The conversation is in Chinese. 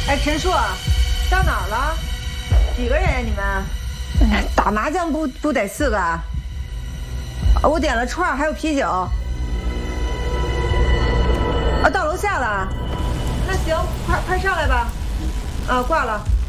哎，陈硕，到哪儿了？几个人呀？你们？打麻将不得4个啊？我点了串还有啤酒。啊，到楼下了。那行，快上来吧。啊，挂了。